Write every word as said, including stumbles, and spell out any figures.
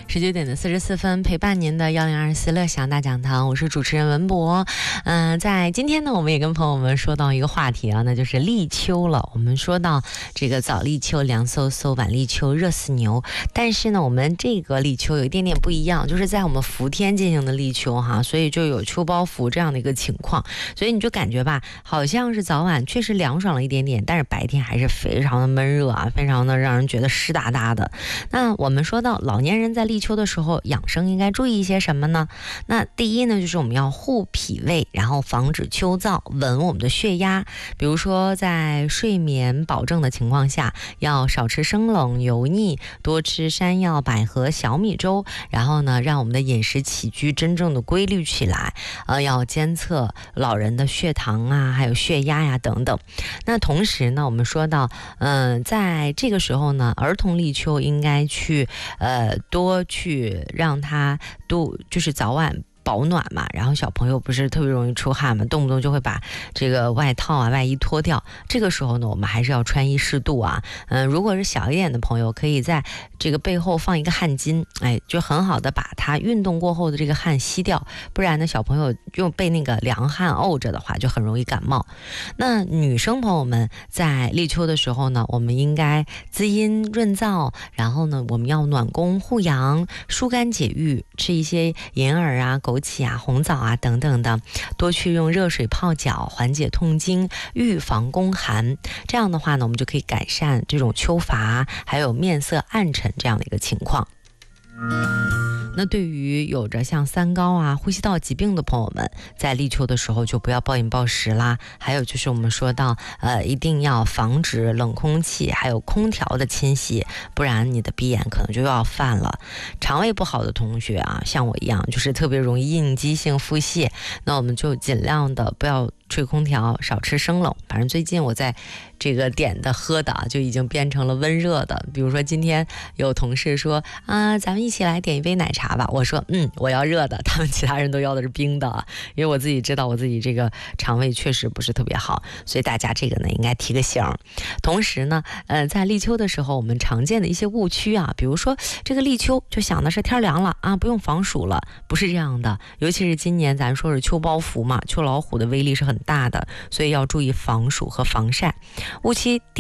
十九点的四十四分，陪伴您的幺零二四乐享大讲堂，我是主持人文博。嗯、呃，在今天呢，我们也跟朋友们说到一个话题啊，那就是立秋了。我们说到这个早立秋凉飕飕，晚立秋热死牛。但是呢，我们这个立秋有一点点不一样，就是在我们伏天进行的立秋哈，所以就有秋包伏这样的一个情况。所以你就感觉吧，好像是早晚确实凉爽了一点点，但是白天还是非常的闷热啊，非常的让人觉得湿哒哒的。那我们说到老年人在立秋的时候养生应该注意一些什么呢？那第一呢，就是我们要护脾胃，然后防止秋燥，稳我们的血压。比如说在睡眠保证的情况下，要少吃生冷油腻，多吃山药、百合、小米粥，然后呢，让我们的饮食起居真正的规律起来。呃，要监测老人的血糖啊，还有血压呀、等等。那同时呢，我们说到，嗯、呃，在这个时候呢，儿童立秋应该去呃多去让他多就是早晚保暖嘛，然后小朋友不是特别容易出汗嘛，动不动就会把这个外套啊、外衣脱掉。这个时候呢，我们还是要穿衣适度啊。嗯、呃，如果是小一点的朋友，可以在这个背后放一个汗巾，哎，就很好的把它运动过后的这个汗吸掉。不然呢，小朋友又被那个凉汗沤着的话，就很容易感冒。那女生朋友们在立秋的时候呢，我们应该滋阴润燥，然后呢，我们要暖宫护阳、疏肝解郁，吃一些银耳啊、枸杞啊、红枣啊等等的，多去用热水泡脚，缓解痛经，预防宫寒。这样的话呢，我们就可以改善这种秋乏，还有面色暗沉这样的一个情况。那对于有着像三高啊、呼吸道疾病的朋友们，在立秋的时候就不要暴饮暴食啦。还有就是我们说到，呃，一定要防止冷空气还有空调的侵袭，不然你的鼻炎可能就要犯了。肠胃不好的同学啊，像我一样，就是特别容易应激性腹泻，那我们就尽量的不要吹空调，少吃生冷。反正最近我在这个点的喝的就已经变成了温热的。比如说今天有同事说啊，咱们一起来点一杯奶茶吧。我说嗯，我要热的。他们其他人都要的是冰的，因为我自己知道我自己这个肠胃确实不是特别好，所以大家这个呢应该提个醒。同时呢，呃，在立秋的时候，我们常见的一些误区啊，比如说这个立秋就想的是天凉了啊，不用防暑了，不是这样的。尤其是今年咱说是秋包伏嘛，秋老虎的威力是很大的，所以要注意防暑和防晒。误期